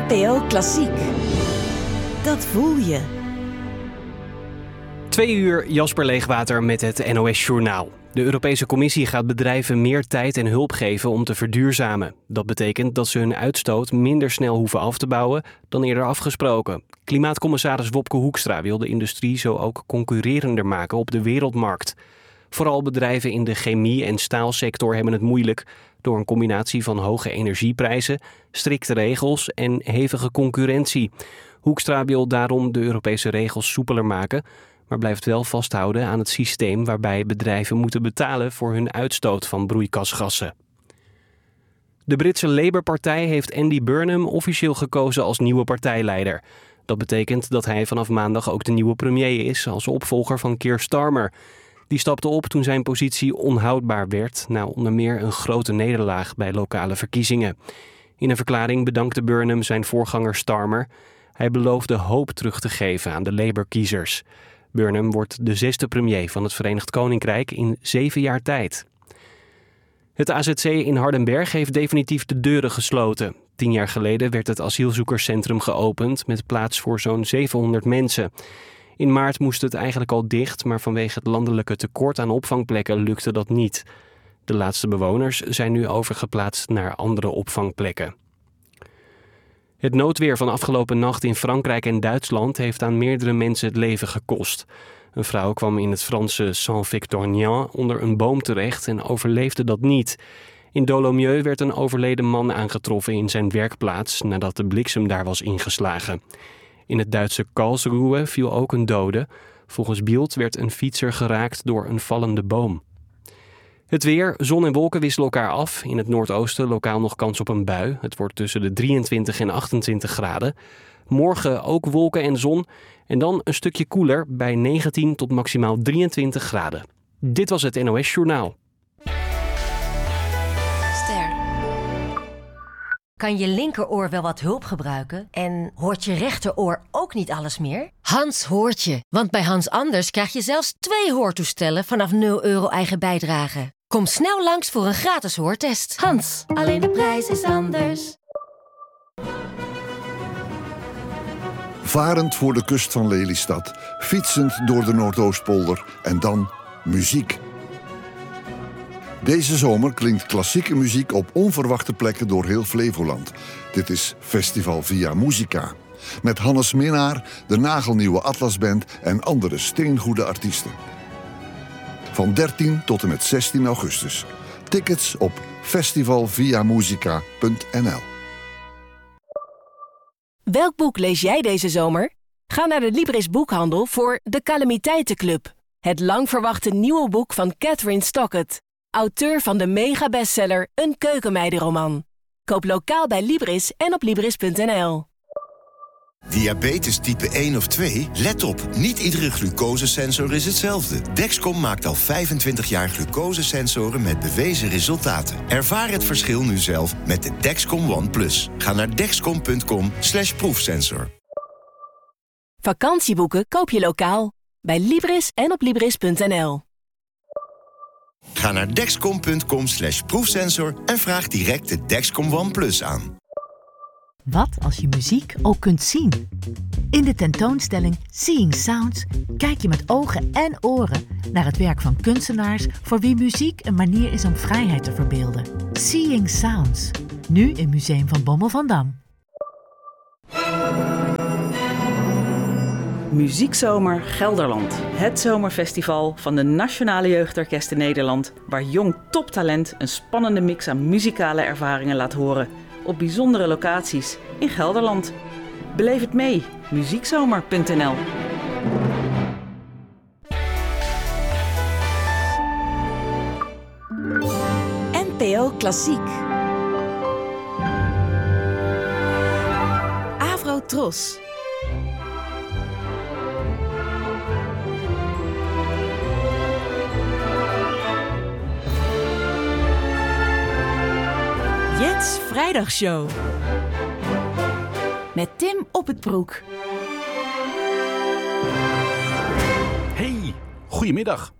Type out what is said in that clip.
NPO Klassiek. Dat voel je. 2 uur Jasper Leegwater met het NOS Journaal. De Europese Commissie gaat bedrijven meer tijd en hulp geven om te verduurzamen. Dat betekent dat ze hun uitstoot minder snel hoeven af te bouwen dan eerder afgesproken. Klimaatcommissaris Wopke Hoekstra wil de industrie zo ook concurrerender maken op de wereldmarkt. Vooral bedrijven in de chemie- en staalsector hebben het moeilijk door een combinatie van hoge energieprijzen, strikte regels en hevige concurrentie. Hoekstra wil daarom de Europese regels soepeler maken, maar blijft wel vasthouden aan het systeem waarbij bedrijven moeten betalen voor hun uitstoot van broeikasgassen. De Britse Labour-partij heeft Andy Burnham officieel gekozen als nieuwe partijleider. Dat betekent dat hij vanaf maandag ook de nieuwe premier is als opvolger van Keir Starmer. Die stapte op toen zijn positie onhoudbaar werd na onder meer een grote nederlaag bij lokale verkiezingen. In een verklaring bedankte Burnham zijn voorganger Starmer. Hij beloofde hoop terug te geven aan de Labour-kiezers. Burnham wordt de 6e premier van het Verenigd Koninkrijk in 7 jaar tijd. Het AZC in Hardenberg heeft definitief de deuren gesloten. 10 jaar geleden werd het asielzoekerscentrum geopend met plaats voor zo'n 700 mensen. In maart moest het eigenlijk al dicht, maar vanwege het landelijke tekort aan opvangplekken lukte dat niet. De laatste bewoners zijn nu overgeplaatst naar andere opvangplekken. Het noodweer van afgelopen nacht in Frankrijk en Duitsland heeft aan meerdere mensen het leven gekost. Een vrouw kwam in het Franse Saint-Victorien onder een boom terecht en overleefde dat niet. In Dolomieu werd een overleden man aangetroffen in zijn werkplaats nadat de bliksem daar was ingeslagen. In het Duitse Karlsruhe viel ook een dode. Volgens Bild werd een fietser geraakt door een vallende boom. Het weer, zon en wolken wisselen elkaar af. In het noordoosten lokaal nog kans op een bui. Het wordt tussen de 23 en 28 graden. Morgen ook wolken en zon. En dan een stukje koeler bij 19 tot maximaal 23 graden. Dit was het NOS Journaal. Kan je linkeroor wel wat hulp gebruiken? En hoort je rechteroor ook niet alles meer? Hans hoort je, want bij Hans Anders krijg je zelfs 2 hoortoestellen vanaf €0 eigen bijdrage. Kom snel langs voor een gratis hoortest. Hans, alleen de prijs is anders. Varend voor de kust van Lelystad, fietsend door de Noordoostpolder en dan muziek. Deze zomer klinkt klassieke muziek op onverwachte plekken door heel Flevoland. Dit is Festival Via Musica. Met Hannes Minnaar, de nagelnieuwe Atlasband en andere steengoede artiesten. Van 13 tot en met 16 augustus. Tickets op festivalviamusica.nl. Welk boek lees jij deze zomer? Ga naar de Libris Boekhandel voor De Calamiteitenclub. Het lang verwachte nieuwe boek van Catherine Stockett. Auteur van de mega-bestseller Een keukenmeidenroman. Koop lokaal bij Libris en op Libris.nl. Diabetes type 1 of 2? Let op, niet iedere glucosesensor is hetzelfde. Dexcom maakt al 25 jaar glucosesensoren met bewezen resultaten. Ervaar het verschil nu zelf met de Dexcom ONE+. Ga naar dexcom.com/proefsensor. Vakantieboeken koop je lokaal. Bij Libris en op Libris.nl. Ga naar dexcom.com/proefsensor en vraag direct de Dexcom ONE+ aan. Wat als je muziek ook kunt zien? In de tentoonstelling Seeing Sounds kijk je met ogen en oren naar het werk van kunstenaars voor wie muziek een manier is om vrijheid te verbeelden. Seeing Sounds, nu in Museum van Bommel van Dam. Muziekzomer Gelderland. Het zomerfestival van de Nationale Jeugdorkesten Nederland, waar jong toptalent een spannende mix aan muzikale ervaringen laat horen. Op bijzondere locaties in Gelderland. Beleef het mee. Muziekzomer.nl. NPO Klassiek. Avro Tros. Jets Vrijdagshow. Met Tim op het broek. Hey, goedemiddag.